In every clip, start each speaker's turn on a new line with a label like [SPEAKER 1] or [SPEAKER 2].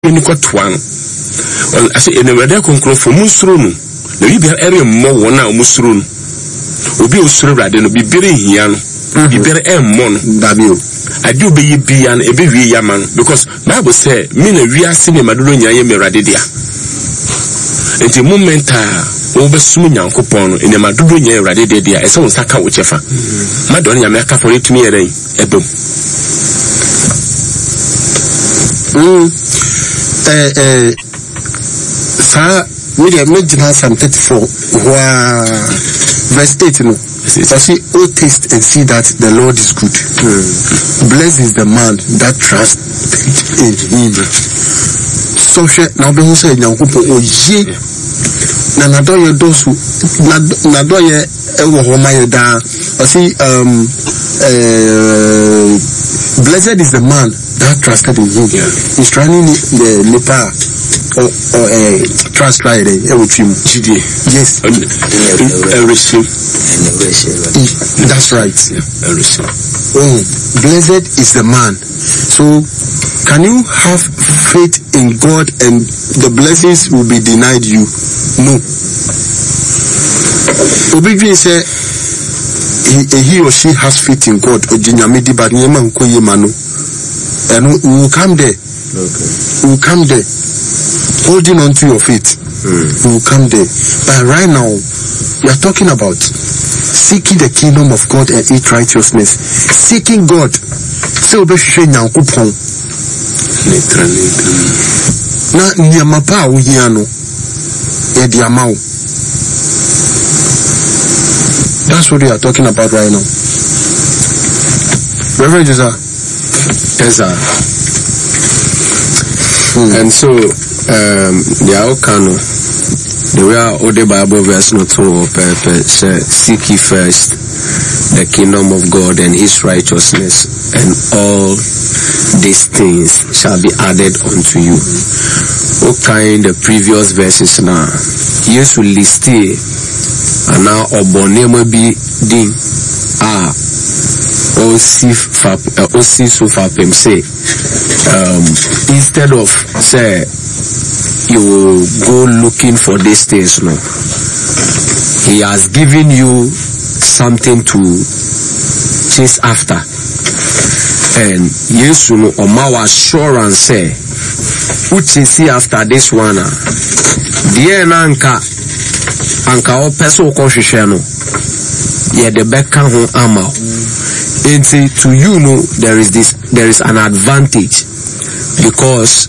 [SPEAKER 1] ni kwatwan ase enewade konkrofo musuru no na bibia ere mmo wona musuru no obi osuru rade no bibire hia no bibire emmo no dabio ade obeyi bia no ebe wie yaman because Bible say me na wiase ne madodo nyaye me rade dia enti momenta obesum nyankopon no ene madodo nyaye rade dia ese won saka wo chefa madon nyame aka for etumi yeren ebem
[SPEAKER 2] sa media medina Psalm 34 verse 8 no say oh taste and see that the Lord is good. Blessed is the man that trusts in him. So now be say nyankopon oye na nadoye dosu nadoye ewo ho maye da say blessed is the man that trusted in him. He's trying the leper or trust right yes. That's right. Blessed is the man. So can you have faith in God and the blessings will be denied you? No. Obidri say he or she has faith in God. And we will come there. Okay. We will come there. Holding on to your faith. We will come there. But right now, we are talking about seeking the kingdom of God and its righteousness. Seeking God. So be shwe nyankopon. Na nyamapa wo hia no e di amawo. That's what we are talking about right now. Reverend Jesus.
[SPEAKER 3] Yes, sir. And so, the outcome, the way all the Bible verse not to purpose, seek ye first the kingdom of God and his righteousness, and all these things shall be added unto you. Okay, in the previous verses now, yes, will list it, and now obonemo be ding, Osi Sufapem say, instead of say you will go looking for these things, no, he has given you something to chase after. And yes, you know, Omawa assurance say, uchi see after this one, dear Nanka, Anka o peso koshisheno, yeah, the beka hon amao. And to you know there is an advantage because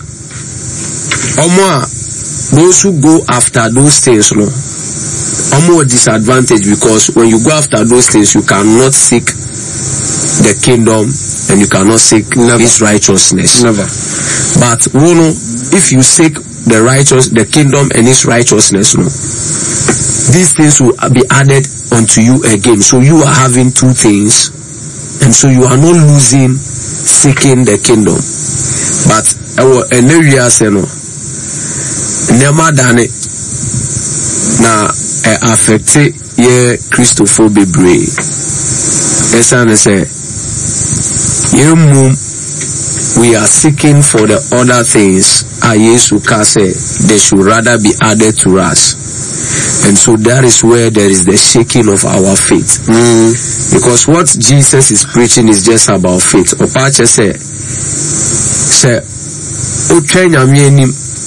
[SPEAKER 3] those who go after those things no disadvantage because when you go after those things you cannot seek the kingdom and you cannot seek his righteousness.
[SPEAKER 2] Never.
[SPEAKER 3] But if you seek the kingdom and his righteousness, no, these things will be added unto you again. So you are having two things. And so you are not losing seeking the kingdom. But an area no never done it na affect ye Christopher Bebre. Esan say we are seeking for the other things Yesu say they should rather be added to us. And so that is where there is the shaking of our faith. Because what Jesus is preaching is just about faith. Opache say, Uchenya mieni,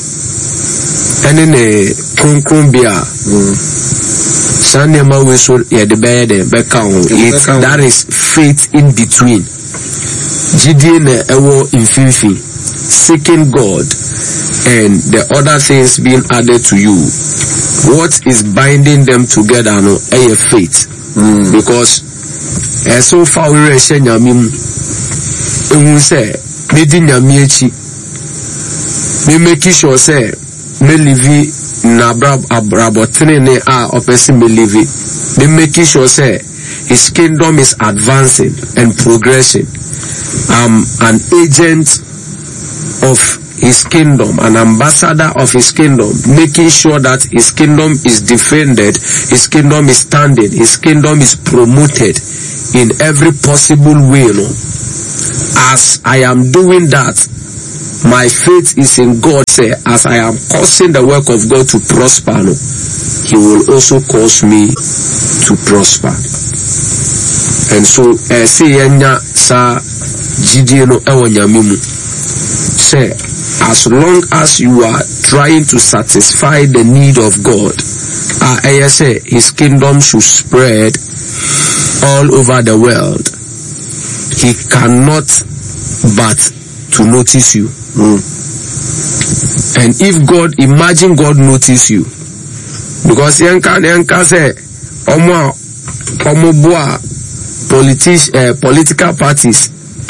[SPEAKER 3] enene krumbia, sanema weso yedebede bekaun. That is faith in between. Jidine ewo infinity, seeking God, and the other things being added to you. What is binding them together no faith. Because so far we are saying nyamim we say me di nyamiechi me make sure say me live na abrabotene ne opesi me live me make sure say his kingdom is advancing and progressing. An agent of his kingdom, an ambassador of his kingdom, making sure that his kingdom is defended, his kingdom is standing, his kingdom is promoted in every possible way. As I am doing that, my faith is in God, say, as I am causing the work of God to prosper, no, he will also cause me to prosper. And so, say yenya sa jidie no ewo nyame mu. Say, as long as you are trying to satisfy the need of God, say his kingdom should spread all over the world, he cannot but to notice you. And if God, imagine God notice you, because yanka say omo boa political parties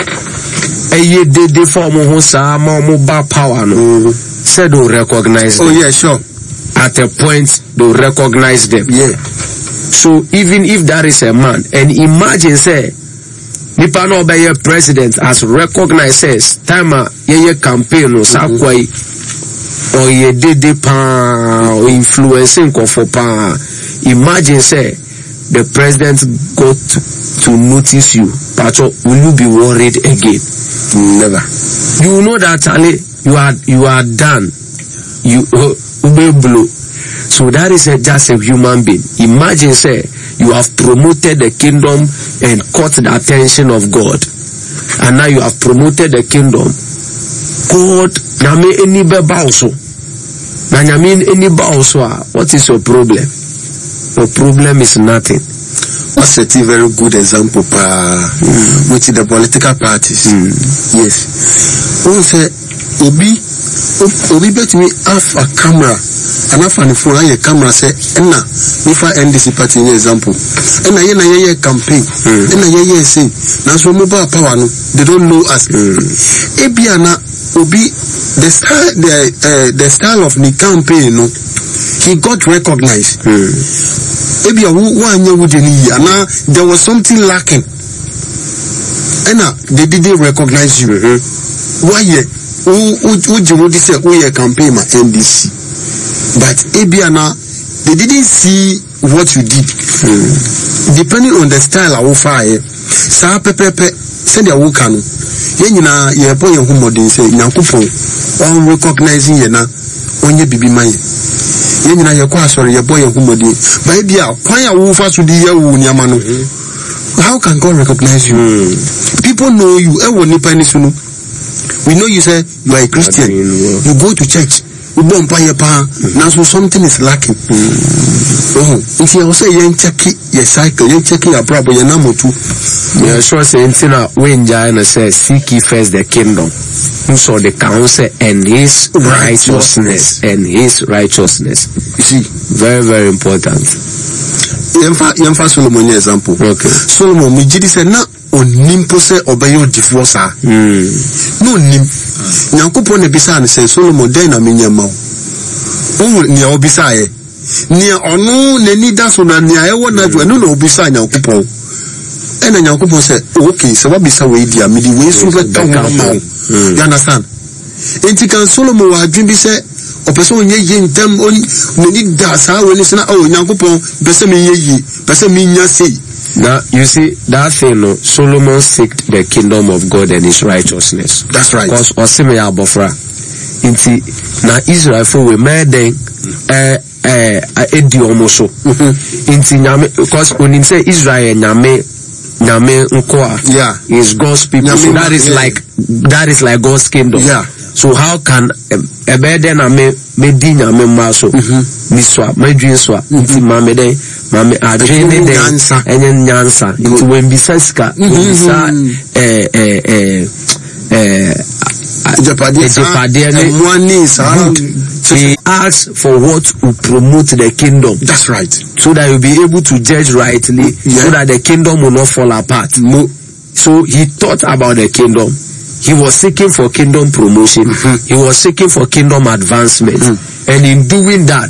[SPEAKER 3] they form power no said to recognize them.
[SPEAKER 2] Oh yeah, sure.
[SPEAKER 3] At a point they recognize them.
[SPEAKER 2] Yeah.
[SPEAKER 3] So even if that is a man, and imagine say nipa no be president as recognized says time ye campaign no sakwai or ye dede pa or influencing for pa, imagine say the president got to notice you, but will you be worried again?
[SPEAKER 2] Never.
[SPEAKER 3] You know that Ali, you are done. You will blow. So that is just a human being. Imagine say you have promoted the kingdom and caught the attention of God, and now you have promoted the kingdom. God, name any also. What is your problem? Your problem is nothing.
[SPEAKER 2] That's a very good example with the political parties. Yes. One say Obi bet me have a camera and have an phone a camera say enna if I NDC party example. Enna ye campaign. Enna ye say na so mobile power no they don't know us. Ebiana Obi the style of the campaign no he got recognized. Maybe there was something lacking. And they didn't recognize you. Why would you say we campaign my NDC? But Abiana, they didn't see what you did. Depending on the style of fire, sa pepe send your work on. Yenina ye boy humodin say Nyankopon on recognizing ye na onye bibi man. Yenina ye kwa sorry ye boy humodin. But dia kwan ya wo fa so di ye wo niama no. How can God recognize you? People know you. We know you say you are a Christian. You go to church. Now so something is lacking. If you say you check your cycle, you check your problem, your number two.
[SPEAKER 3] Yeah, sure. Say when Jana says seek ye first the kingdom, so the counsel and his righteousness and his righteousness.
[SPEAKER 2] You see,
[SPEAKER 3] very very important.
[SPEAKER 2] Yemfa Solomon example. Okay. Solomon me jidi say na onimpo se obeyo divorce. No nim. Nyankopon ne bisa ne say Solomon den na menyama. O ni obisa ye. Ni ono ne ni da so na ni ayewo na do no na obisa Nyankopon. E na Nyankopon say okay, so what bisa we dia me di we so be ka ho. You understand? Enti kan Solomon wa adwin bi say opeso onye yi ntem on ni da sa we ni say na Nyankopon bese me yi bese me nya sei.
[SPEAKER 3] Now you see that thing, no, Solomon seeked the kingdom of God and his righteousness.
[SPEAKER 2] That's right.
[SPEAKER 3] Because Osime Abofra inti na Israel for we made edi omoso. Inti nyame because when him say Israel nyame nkoa.
[SPEAKER 2] Yeah.
[SPEAKER 3] Is God's people.
[SPEAKER 2] Nyame,
[SPEAKER 3] so that is like God's kingdom.
[SPEAKER 2] Yeah.
[SPEAKER 3] So how can ebede na me di nyame maso miswa medwinswa nti mamede mame adwene de enye nyansa nti when bisa sika bisa he asks for what will promote the kingdom.
[SPEAKER 2] That's right.
[SPEAKER 3] So that you'll be able to judge rightly, so that the kingdom will not fall apart. So he thought about the kingdom. He was seeking for kingdom promotion. He was seeking for kingdom advancement. And in doing that,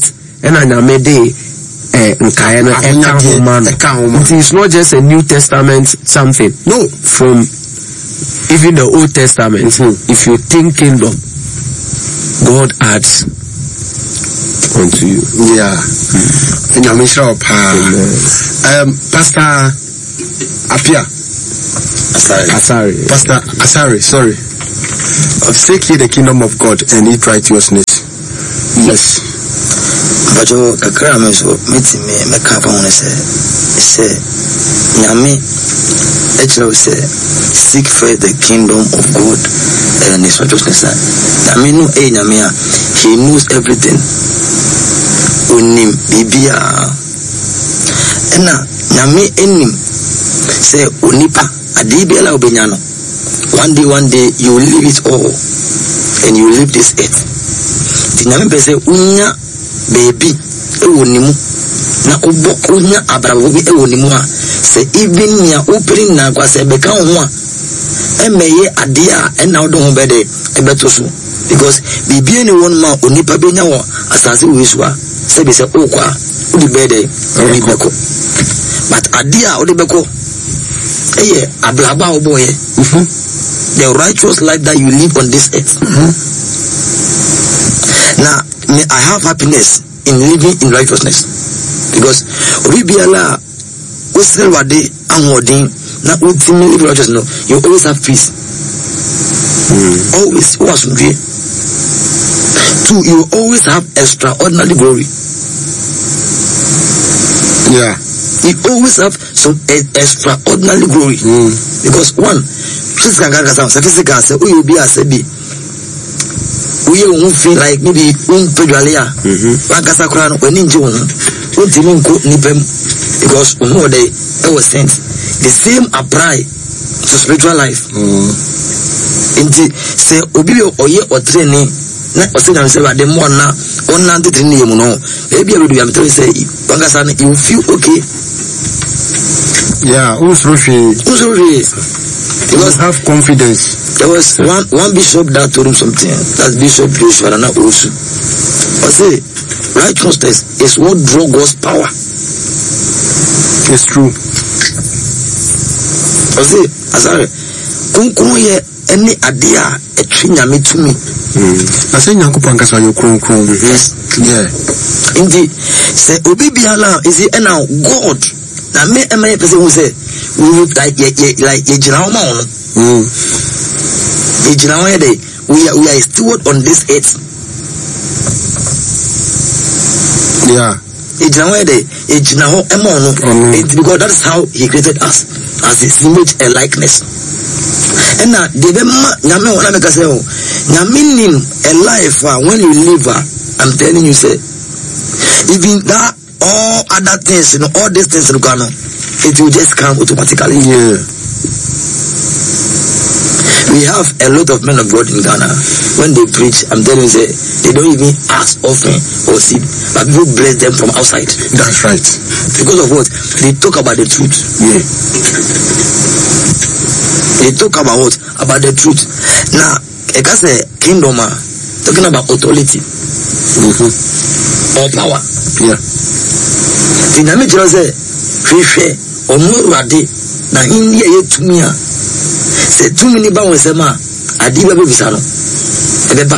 [SPEAKER 3] it's not just a New Testament something.
[SPEAKER 2] No.
[SPEAKER 3] From even the Old Testament, if you think kingdom, God adds unto you.
[SPEAKER 2] Yeah. Pastor Apia.
[SPEAKER 3] Asari.
[SPEAKER 2] Pastor Asari, sorry. Seek ye the kingdom of God and eat righteousness. Yes.
[SPEAKER 4] But you kakra me so meeting me kapa one say nyame actually say seek first the kingdom of God and his righteousness. Nyame no nyame a he knows everything. Onim bibia ena nyame enim say onipa ade bia la obenya no. One day you will leave it all and you will leave this earth. The nyame be say unya baby ewonimu na obo unya abrabo bi ewonimu a say even nya opening na kwa say beka ho a emeye ade a ena odo ho be de ebeto so because bibia ne won ma onipa benya wo asase wo isu a say be say okwa odi be de odi beko but ade a odi beko eye ablaba oboye the righteous life that you live on this earth. Now I have happiness in living in righteousness because we be Allah wade anwodin na ultimately live righteousness. You always have peace. Always wasundwe. Two, you always have extraordinary glory.
[SPEAKER 2] Yeah.
[SPEAKER 4] You always have some extraordinary glory. Because one, statistical say you be as be we won't feel like maybe pedualia wakasa kura no when inji won timi nko nipem because no they was sent. The same apply to spiritual life. Inti say obi oye o training na o say na say the more na on na training yemu no maybe you do am tell say wakasa you feel okay.
[SPEAKER 2] Yeah, also because have confidence.
[SPEAKER 4] There was one bishop that told him something. That's Bishop Joshua Nana Osu. I say righteousness is what draw God's power.
[SPEAKER 2] It's true.
[SPEAKER 4] I say asare kunkun ye any idea a trinya me to me.
[SPEAKER 2] I say nyankopon kasa yo kunkun.
[SPEAKER 4] Yes.
[SPEAKER 2] Yeah.
[SPEAKER 4] Indeed. Say obi biala is it now God. Na me a person who say we like ye jina ma on. Ye jina wa dey we are steward on this earth.
[SPEAKER 2] Yeah.
[SPEAKER 4] Ye jina wa dey ye jina ho e ma on. Because that is how he created us as his image and likeness. And now the nyame wona make say o nyame nim a life when you live I'm telling you say even that all other things, all these things it will just come automatically.
[SPEAKER 2] Yeah.
[SPEAKER 4] We have a lot of men of God in Ghana. When they preach, I'm telling you, they don't even ask offering or seed, but people bless them from outside.
[SPEAKER 2] That's right.
[SPEAKER 4] Because of what? They talk about the truth.
[SPEAKER 2] Yeah.
[SPEAKER 4] They talk about what? About the truth. Now, I can say kingdom, talking about authority or power.
[SPEAKER 2] Yeah.
[SPEAKER 4] The name just say, "Fife omurade na India yetumia." Say too many ba won say ma adi ba be bisa no. Ebeba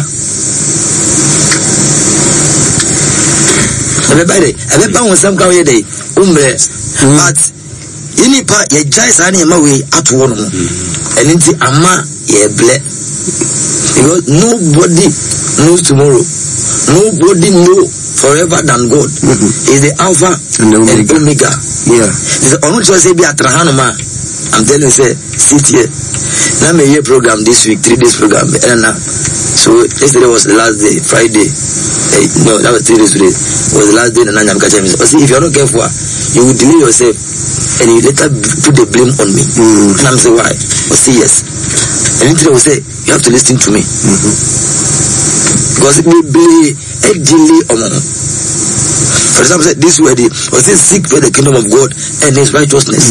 [SPEAKER 4] won sam ka we dey umre but ini pa ye jai sa na ma we ato wo no. Enti ama ye ble. Because nobody knows tomorrow. Nobody knows forever than God. Is the Alpha and the Omega. Yeah. Is the only choice be at Rahanoma. I'm telling you, say, sit here. Now me hear program this week, 3 days program. So yesterday was the last day, Friday. No, that was 3 days today. Was the last day and I'm catching me. See, if you're not careful, you will delay yourself and you later put the blame on me. And I'm saying why? But say yes. And then will say, you have to listen to me. Because it may be a delay on. For example, this way, or say seek for the kingdom of God and his righteousness.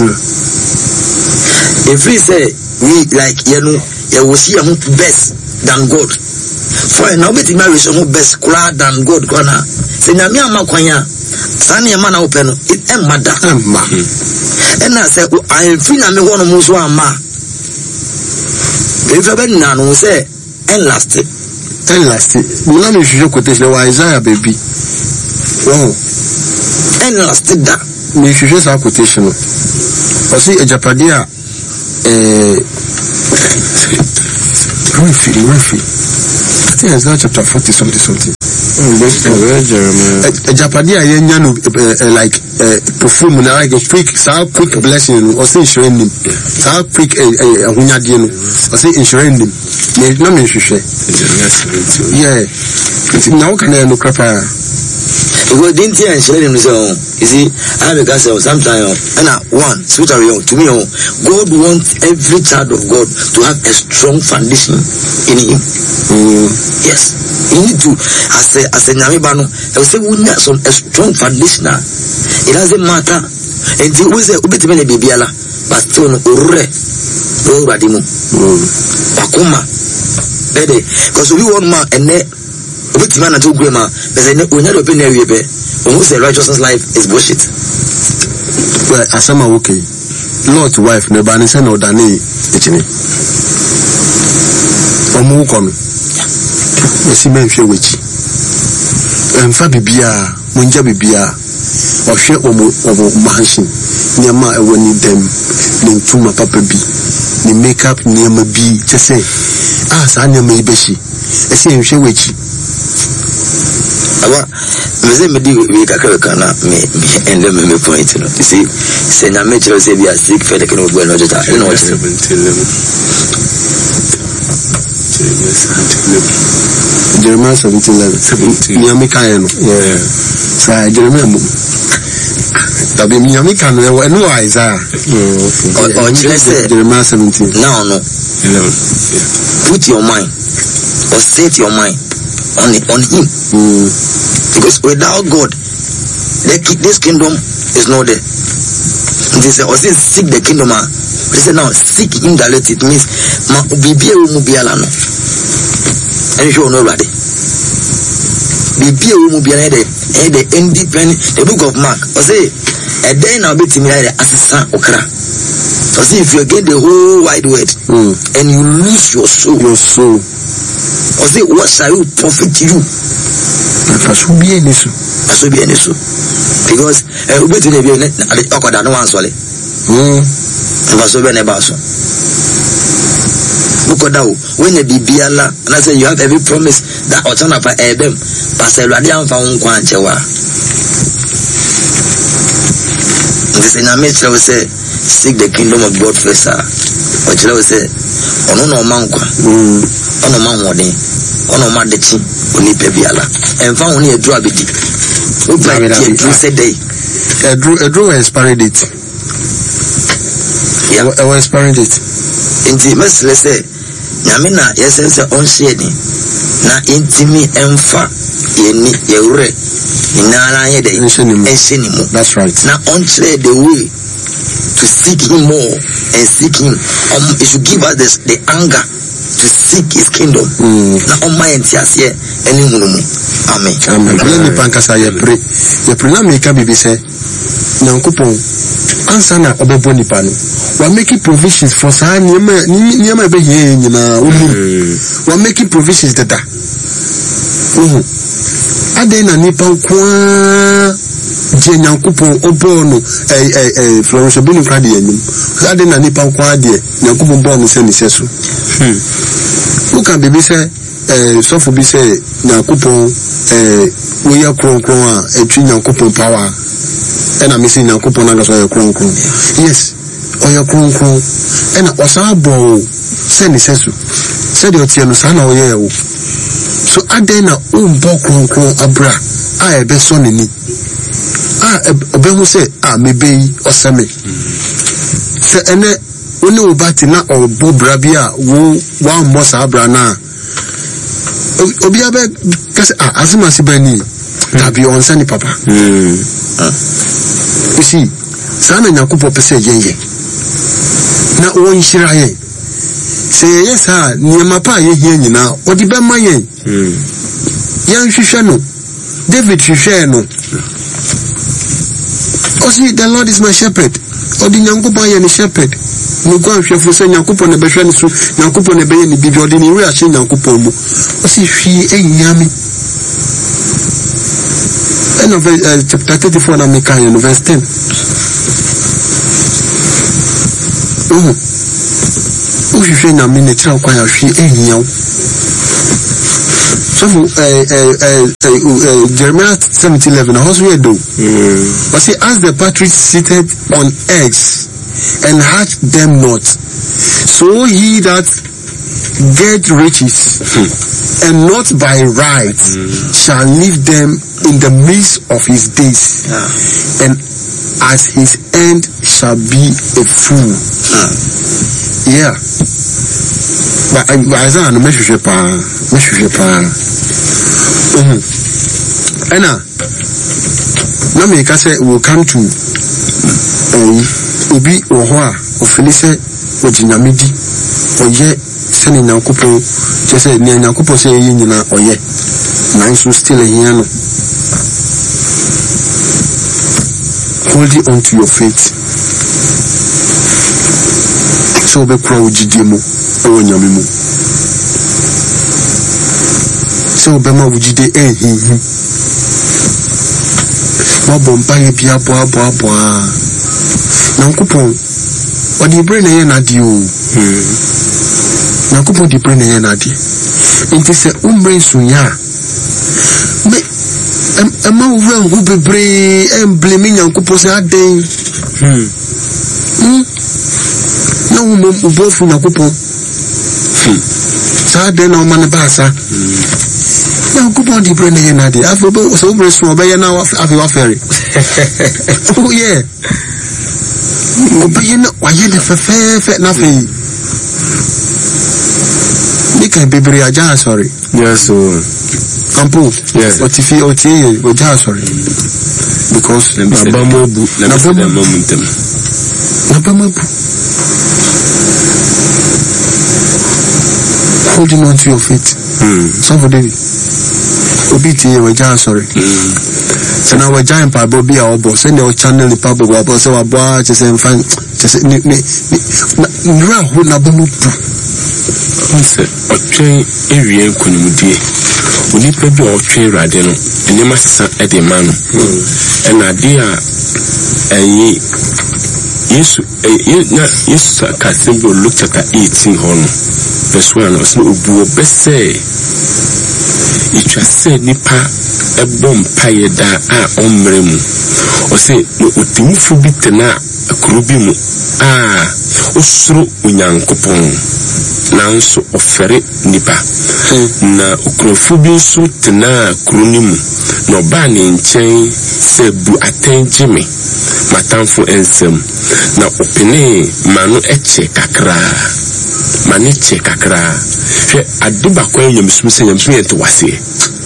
[SPEAKER 4] If we say we like will see best than God. For now, bet marriage best than God. Say na me amakwanya. Sani ya mana open it emada. And I say I feel na me one muso ama. If you be na no say last.
[SPEAKER 2] We not need to quotation Isaiah baby. Wow.
[SPEAKER 4] And last that.
[SPEAKER 2] Me should just have quotation. I see a Japadia Refi. I think Isaiah chapter 40 something. Japadia yenya like perfume na like quick blessing or say insurance him. Sa quick ahunyade no or say insurance him. Me no me hwehwe. Yeah. Now can I look up
[SPEAKER 4] because didn't hear and share him so you see I have a guy sometimes and one switch around to me God wants every child of God to have a strong foundation in him. Yes, you need to as a nyamibano I will say we need some a strong foundation. It doesn't matter and the way say ubiti mene bibiala but still no urre radimu bakuma bede because we want man and ubiti man to grema there's a we need to open area be who say righteousness life is bullshit.
[SPEAKER 2] Well asama okay Lord's wife ne ba ne say no dane echini omu kono esi menhwe wechi emfa bibia monja bibia ohwe omo mansion nyama ewoni dem ne ntuma papa bi ne makeup nyama bi tese sa nyama ibeshi esi enhwe wechi
[SPEAKER 4] aba meze me di we kakaka na me and me point no you see say na me chero say be a sick for the kind of well no jota you know what
[SPEAKER 2] Jeremiah 17:11. Nyamika eno. Yeah. Sa Jeremiah mo. Tabi nyamika no e no Isaiah.
[SPEAKER 4] Or
[SPEAKER 2] Jeremiah 17.
[SPEAKER 4] No. 11. Put your mind or set your mind on him. Because without God, this kingdom is not there. They say, or say seek the kingdom. They say now seek him directly. It means ma bibi emu biala no. And you know already. Bibi emu biala the independent. The book of Mark. Or say a day now be timid assistant okra. So see if you get the whole wide world and you lose your soul. Or say what shall you profit you?
[SPEAKER 2] Asubi enisu.
[SPEAKER 4] Because we to the okoda no one swale. Asubi ne baso. Bukoda when you bibiala and I say you have every promise that otana pa ebem pastor Awurade amfa nkwa anchewa. This in a message we say seek the kingdom of God first. What you say ono no mankwa. Ono manwode. Ono madechi oni pebiala. Enfa oni edu abedi. You said day.
[SPEAKER 2] A draw expiry date.
[SPEAKER 4] Yeah.
[SPEAKER 2] A expiry date.
[SPEAKER 4] Inti mesle say nyamina yesense on shedi na intimi emfa yeni yewre inara yede enshenimu.
[SPEAKER 2] That's right.
[SPEAKER 4] Na on trade the way to seek him more and seek him. It should give us the anger to seek his kingdom. Na on my entiasie eni hunumu. Amen.
[SPEAKER 2] Ni pankasa ye pre na make bibi say nyankopon ansa na obebo nipa no wa making provisions for sa niema be ye nyina unu wa making provisions dada ade na nipa kwa je nyankopon obo no Florence Bonu krade yanim ade na nipa kwa ade nyankopon bo no se ni seso who can be say so for be say nyankopon we ya kronkron a etwi nyankopon power and I'm missing nyankopon na so ya kronkron. Yes, o ya kronkron and osabo se ni seso se de otie no sa na o ye wo so ade na o mbo kronkron abra a ebe so ni obe hu se mebe yi oseme se ene oni obati na obo bra bia wo wa mo sa abra na obi abe kase azima si bani tabi onsa ni papa you see sana nyakupo pese yenye na won hira ye se yes ha niema pa ye hia nyina odi be ma ye yan hwehwe no David hwehwe no osi the Lord is my shepherd odi nyankopon ye ni shepherd no go hwefo se nyankopon ne be hwe ni so nyankopon ne be ye ni bibi odi ni wi a hye nyankopon mu osi hwi enyame end of chapter 34 na make in verse 10 hwehwe nyame ne tira kwa ya hwe ehia so Jeremiah 17:11 also we do but say as the partridge seated on eggs and hatch them not, so he that get riches and not by right shall leave them in the midst of his days, and as his end shall be a fool. But Isaiah no mehwehwe pa Ena na me ka say will come to obi oho a ofili se ojinyamedi oye se ni Nyankopon je se ni Nyankopon se yi nyina oye nanso still here no holding on to your faith so be kura ojidie mu o nyame mu so be ma ojide mabo mpaye bia boa Nyankopon odi bre na ye na di o Nyankopon di bre na ye na di enti se umbre sunya me ema owura hu bebre embleme Nyankopon se aden na wo bofu Nyankopon sa aden na o man ba sa Nyankopon di bre na ye na di afo so bre so be ye na afi wa fere oh yeah obayina waye de fefe na fe nika bebre aja sorry
[SPEAKER 3] yes so
[SPEAKER 2] ampo
[SPEAKER 3] yes
[SPEAKER 2] otifi otie oja sorry because
[SPEAKER 1] nabamobu
[SPEAKER 2] holding on to your faith somebody obiti oja sorry so now we're giant pa bobi a obo send your channel the pabo wa so wa boa chese mfan chese ni nra ho na bomu pu
[SPEAKER 1] onse otwen ewie nkonimdie onipa bi otwen rade no enema sesa ede ma no ena de a eyi Yesu ka symbol Luke chapter 18 hono verse 1 osno obuo bese itwa se nipa ebom paye da a omremu ose no otimufu bi tena akurubi mu a osuro Onyankopon nanso ofere nipa na okurufu bi nso tena akuruni mu no ba ne nchen se bu atenjime matamfo ensem na opene manu eche kakra maniche kakra hwe aduba kwa nyamsum se nyamsum yento wase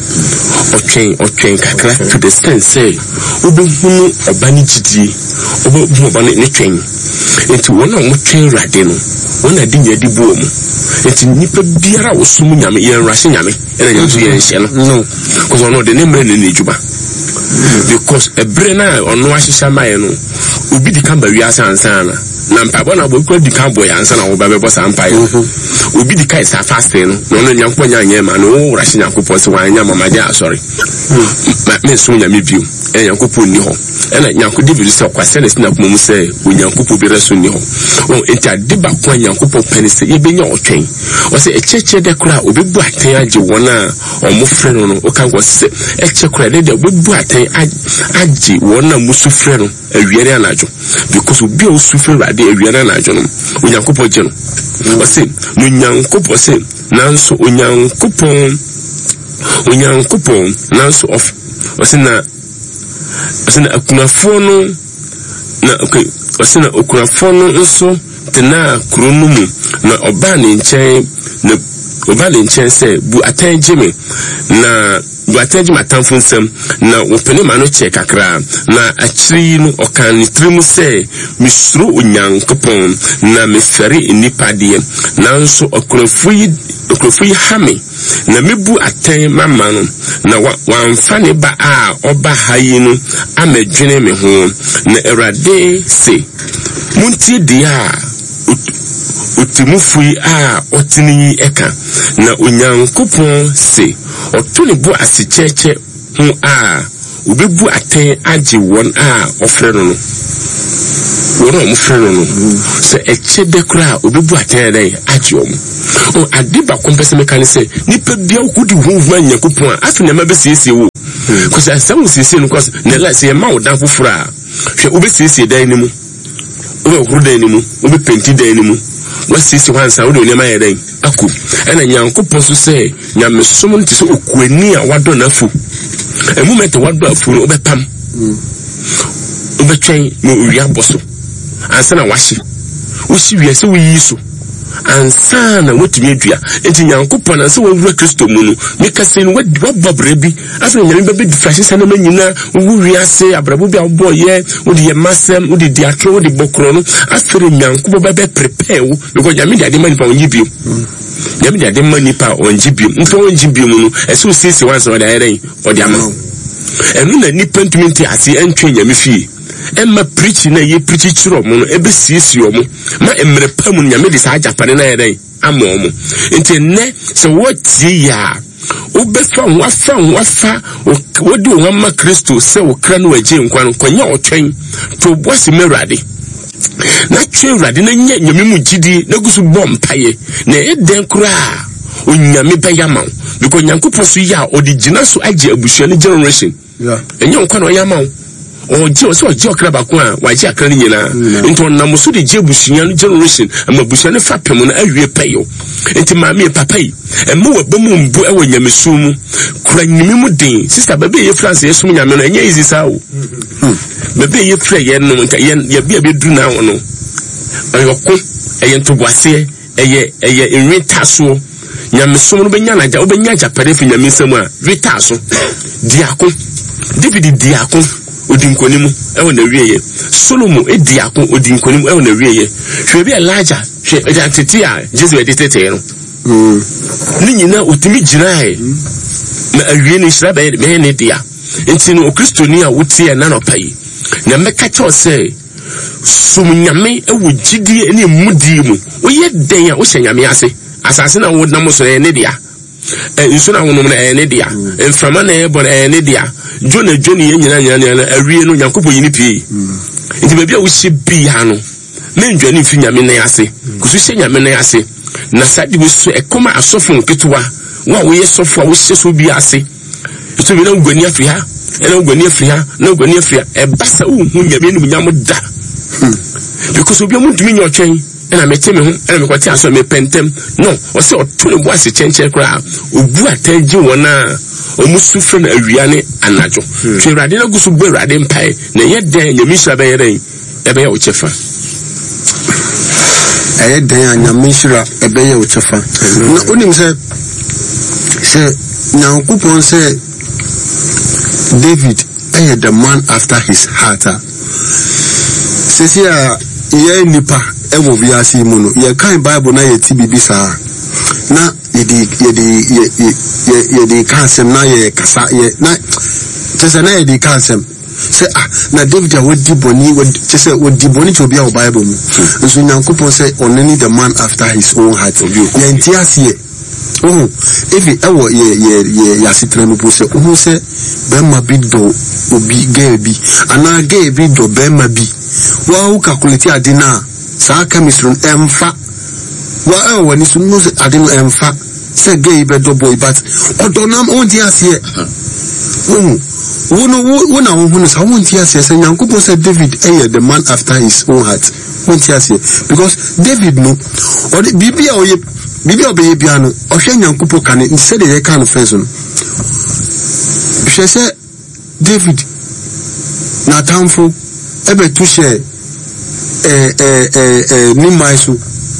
[SPEAKER 1] otwen kakra to the sense say obehunu obani gidie obehunu obani ne twen enti wona mo twen rade no wona di nya di buo mu enti nipa biara osum nyame ye nrahye nyame ena nyamsum ye nhye no cause ono de ne mre ne nejuba because ebre na ono ahyehya maye no obi di kamba wi asansana na mpabo na bo di kamba ya ansa na wo ba be bosa mpaye obi di kai sa fasting no no Nyankopon nya anya ma no wo rahye Nyankopon se wan nya mama ja sorry me so nya me biu Nyankopon ni ho ena Nyankopon di bi se kwase na sina kuma mu se Nyankopon bi reso ni ho o enti ade ba kwa Nyankopon pani se ye benya otwen o se echeche de kura obebu aten age wona omo frɛ no no o kan go se eche kura de obebu aten age wona musu frɛ no awiere anajo because obi o sufre rade awiere anajo no Onyankopon je no o se no Nyankopon se nanso Onyankopon nanso of o se na akunafo no na okay o se na okunafo no nso tena kurunu mu na oba ne nchen se bu atanjime na buateji matamfo nsem na wopene ma no che kakra na akiri no okan trimu se misuru Onyankopon na mefere nipa de nanso okrofu yi hame na mebu atan mama no na wamfa ne ba a oba hayi no amadwene me ho na Awurade se munti dia otimufu a otini eka na Onyankopon se otuni bu asicheche hu a obebu aten age won a ofre no wɔn a wɔfrɛ no sɛ ɛkyɛ dɛ koraa obebu atɛn dɛ agye wɔn o ade baako mpɛ sɛ meka ne sɛ nipa bia wodi honhom Nyankopɔn a afi na ma bɛsiesie wo kɔsɛ asɛm siesie no kɔsɛ na la sɛ yɛma wo dan foforɔ a hwɛ wobɛsiesie dan ne mu wobɛhoro dan ne mu wobɛpenti dan ne mu wasiesie hɔ ansa wode nneɛma yɛ dan ako ɛna Nyankopɔn so sɛ nyamesom no te sɛ okuani a wadɔ n'afo ɛmu mɛte wadɔ afo no wobɛpam wobɛtwɛn ma owia bɔ so ansa na wahye wosi wiase woyi so ansa na wotumi adua enti Nyankopɔn na sɛ wawura Kristo mu no meka sɛ no wabɔ brɛ bi afei nyame bɛbɛdi fahye sɛ na ma nyina wo wiase abrabɔ bi a wobɔ yɛ wode yɛ masɛm wode di atoro wode bɔkorɔ no afei Nyankopɔn bɛbɛ prepare wo because nyame de ade ma nipa ɔnyi bio nyame de ade ma nipa ɔnyi bio nti ɔnyi bio mu no ɛsɛ wo siesie wansa ɔde ayɛ dɛn ɔde ama ɛno na nipa ntumi nte ase ɛntwe nyame fie Emma preaching na ye preach chiro mo no ebe siesie omo ma emre pam nyame de sa ajapane na yeden ama omo enti ne se wotie ya obefa wafa wodi wo ma Kristo se wo kra no agye nkwa no konya otwen to bosi merade na twe rade na nyame mu gidi na gusu bom paye na eden kura onyame bayama because Nyankopɔn so ya odi gina so agye abusua ne generation enye nkwa no yama oje okra ba ko a waje akra ni nyina nti onam so de je busua no generation ama busua ne fapem no awie payo nti maame papa yi emu wa bamu mbu e wanyamesu mu kura nyimi mu den sister bebe ye France ye sum nyame no enye easy sa o bebe ye fra ye no nka ye bia be duru na wo no ayoko eye ntoboase eye enwetaso nyamesu no benya na ja obenya japare fi nyamesam a wetaso diako David diako odinkonimu ewo na wieye Solomon ediako odinkonimu ewo na wieye hwe bi Elijah hwe atete a Jesu editete no ni nyina otimi girae na awie ni hira be ne dia enti no Kristoni a wotie na no pai na meka cho se sumnyame ewo gidie ne mudi mu oye den a wo hyanyame ase asase na wo nam so ne dia nso na wonom na ne dia mframa na ebo na ne dia Jona ye nyina awie no Nyankopɔn yini pii nti baabi a wo hye bia no menduane mfi nyame na ase kusu hye nyame na ase na sadi wo so ekoma asofo nketewa wo ye sofo a wo hye so bia ase to bi na ngwani afri ha na ngwani afri ha na ngwani afri e basa wo hu nyame no nyam da because obi amu dumi nyotwen na mete me ho na me kwati aso me pentem no o se o to ne bo ase chenche kra obu atanji wona omusu from awiane anajo twe rade na gusu bo rade mpai na ye den nyamishira be yeren ebe ye o chefa
[SPEAKER 2] aye den nyamishira ebe ye o chefa na onim se Nyankopɔn se David the man after his heart sesia ye nipa ewo biase mu no ye kan Bible na ye ti bibisa na ye kansem na ye kasa ye na tese na ye kansem se na David a wodi boni tese wodi boni to bia o Bible mu nso Nyankopɔn se only the man after his own heart ye ntiase ye if ewo ye yasitre mu po se se bema bi do obi gebi ana gebi do bema bi wa u calculate adina sa chemistry emfa wa wani sunu se adina emfa se gebe do boy but odonam on di ase wona wo sa won ti ase se Nyankopɔn se David the man after his own heart won ti ase because David no odi bibia obeye bia no ohwe Nyankopɔn kan instead de kan first no hwe se David na tamfo ebe tu she ni maiso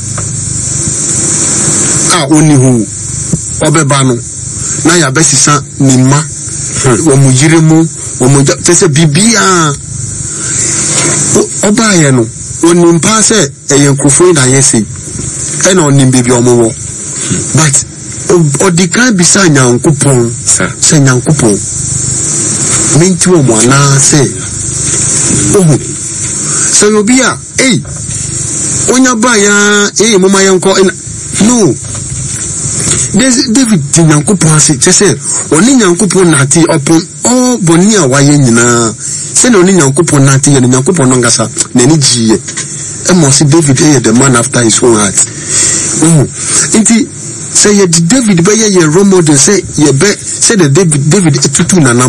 [SPEAKER 2] oni hu obeba no na ya besisa ni ma wo mu yiremu wo mu tese bibia oba ye no oni mpa se eyenkofo na yesi na oni bibi omowo but odikan bisa Nyankopɔn se Nyankopɔn minti wo mo na se so obia onya ba ya mama yanko no David Nyankopɔn se tese oni Nyankopɔn na ti upon all boni a waye nyina sɛ na ɔne nyankopɔn nante yɛ no nyankopɔn no nkasa n'ani gyiiɛ ɛma ɔse David ɛyɛ the man after his own heart. Nti sɛ yɛde David bɛyɛ yɛ role model sɛ yɛbɛ sɛ de David etutu nanam